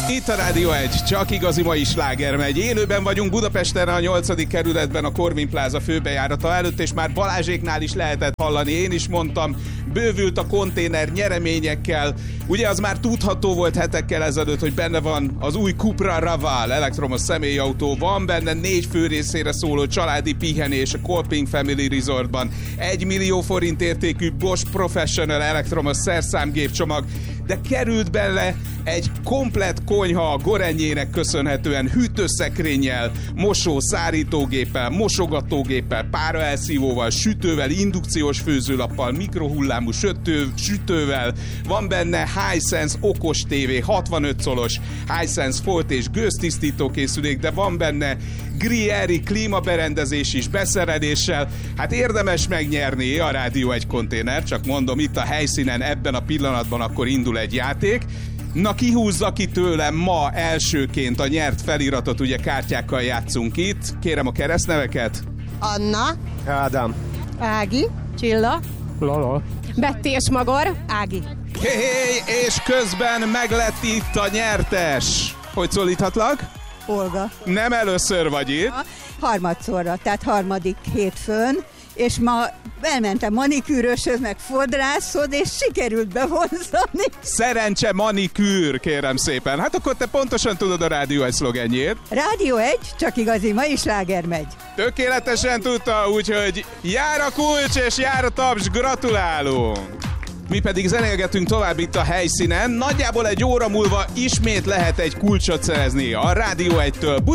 Itt a Rádió 1, csak igazi mai sláger megy. Élőben vagyunk Budapesten, a 8. kerületben, a Korvin Pláza főbejárata előtt, és már Balázséknál is lehetett hallani. Én is mondtam, bővült a konténer nyereményekkel. Ugye az már tudható volt hetekkel ezelőtt, hogy benne van az új Cupra Raval elektromos személyautó, van benne 4 fő részére szóló családi pihenés a Kolping Family Resortban, 1 millió forint értékű Bosch Professional elektromos szerszámgépcsomag, de került bele egy komplett konyha a Gorenjének köszönhetően hűtőszekrényel, mosó, szárítógéppel, mosogatógéppel, páraelszívóval, sütővel, indukciós főzőlappal, mikrohullámú sütővel, van benne Hisense okos tévé, 65 colos Hisense folt és gőztisztító készülék, de van benne Grieri klímaberendezés is beszereléssel. Hát érdemes megnyerni a Rádió 1 konténer, csak mondom, itt a helyszínen ebben a pillanatban akkor indul egy játék. Na, ki húzza ki tőlem ma elsőként a nyert feliratot, ugye kártyákkal játszunk itt. Kérem a keresztneveket. Anna, Ádám, Ági, Csilla, Lala, Betty és Magor, Ági. Hé, és közben meglett itt a nyertes. Hogy szólíthatlak? Olga. Nem először vagy itt. Harmadszorra, tehát harmadik hétfőn, és ma elmentem manikűröshöz, meg fodrászhoz, és sikerült bevonzani. Szerencse manikűr, kérem szépen. Hát akkor te pontosan tudod a Rádió 1 szlogenjét. Rádió 1, csak igazi mai sláger megy. Tökéletesen tudta, úgyhogy jár a kulcs és jár a taps, gratulálunk! Mi pedig zenélgetünk tovább itt a helyszínen. Nagyjából egy óra múlva ismét lehet egy kulcsot szerezni a Rádió 1-től.